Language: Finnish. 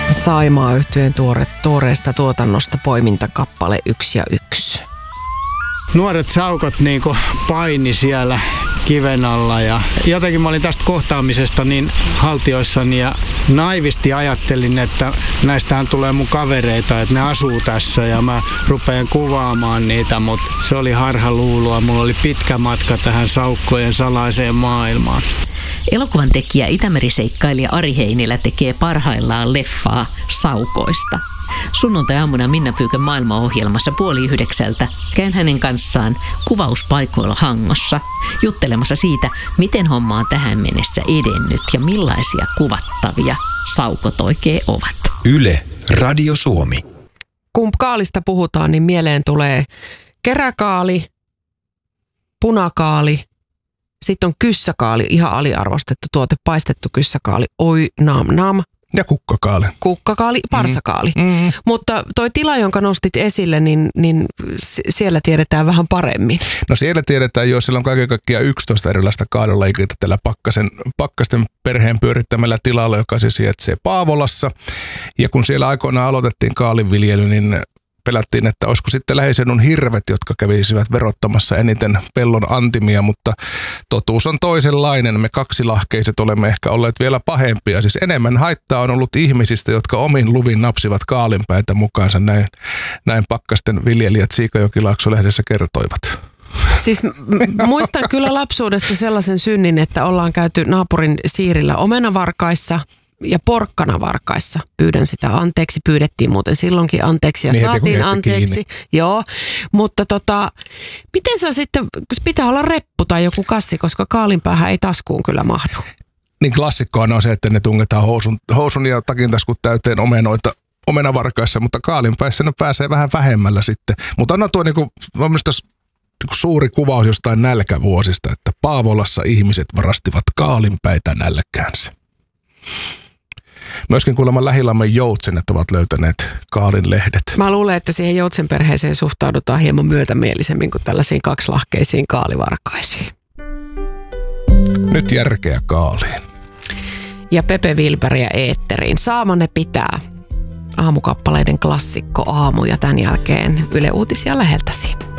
Saimaa-yhtyeen tuoreesta tuotannosta poimintakappale 1 ja 1. Nuoret saukot niinku paini siellä kiven alla ja jotenkin mä olin tästä kohtaamisesta niin haltioissani ja naivisti ajattelin, että näistähän tulee mun kavereita, että ne asuu tässä ja mä rupean kuvaamaan niitä, mutta se oli harhaluuloa. Mulla oli pitkä matka tähän saukkojen salaiseen maailmaan. Elokuvan tekijä Itämeri-seikkailija Ari Heinilä tekee parhaillaan leffaa saukoista. Sunnuntai-aamuna Minna Pyykön maailmaohjelmassa 8:30 käyn hänen kanssaan kuvauspaikoilla Hangossa juttelemassa siitä, miten homma on tähän mennessä edennyt ja millaisia kuvattavia saukot oikein ovat. Yle, Radio Suomi. Kun kaalista puhutaan, niin mieleen tulee keräkaali, punakaali, sitten on kyssäkaali, ihan aliarvostettu tuote, paistettu kyssäkaali, oi nam nam. Ja kukkakaali. Kukkakaali, parsakaali. Mutta toi tila, jonka nostit esille, niin siellä tiedetään vähän paremmin. No siellä tiedetään jo, siellä on kaiken kaikkiaan 11 erilaista kaadolajiketta tällä Pakkasten perheen pyörittämällä tilalla, joka se sijaitsee Paavolassa. Ja kun siellä aikoinaan aloitettiin kaalinviljely, niin pelättiin, että olisiko sitten läheisedun hirvet, jotka kävisivät verottamassa eniten pellon antimia, mutta totuus on toisenlainen. Me kaksilahkeiset olemme ehkä olleet vielä pahempia. Siis enemmän haittaa on ollut ihmisistä, jotka omin luvin napsivat kaalinpäitä mukaansa. Näin Pakkasten viljelijät Siikajoki-Laakso-lehdessä kertoivat. Siis muistan kyllä lapsuudesta sellaisen synnin, että ollaan käyty naapurin siirillä omenavarkaissa ja porkkanavarkaissa. Pyydän sitä anteeksi. Pyydettiin muuten silloinkin anteeksi ja saatiin anteeksi. Joo, mutta miten sä sitten, pitää olla reppu tai joku kassi, koska kaalinpäähän ei taskuun kyllä mahdu. Niin klassikkohan on se, että ne tungetaan housun ja takin taskut täyteen omenoita omenavarkaissa, mutta kaalinpäissä ne pääsee vähän vähemmällä sitten. Mutta on tuo niinku suuri kuvaus jostain nälkävuosista, että Paavolassa ihmiset varastivat kaalinpäitä nälkäänsä. Myöskin kuulemma lähilammen joutsenet ovat löytäneet kaalinlehdet. Mä luulen, että siihen joutsenperheeseen suhtaudutaan hieman myötämielisemmin kuin tällaisiin kaksilahkeisiin kaalivarkaisiin. Nyt järkeä kaaliin. Ja Pepe Wilbergia eetteriin. Saamanne pitää. Aamukappaleiden klassikko aamu ja tämän jälkeen Yle Uutisia läheltäsi.